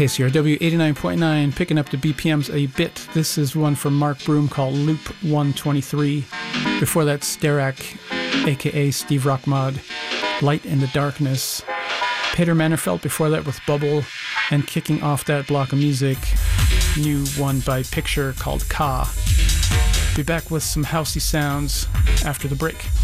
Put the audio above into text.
KCRW 89.9, picking up the BPMs a bit. This is one from Mark Broom called Loop 123. Before that, Sterak, aka Steve Rockmod, Light in the Darkness. Peter Mannerfeld before that with Bubble, and kicking off that block of music, new one by Picture called Ka. Be back with some housey sounds after the break.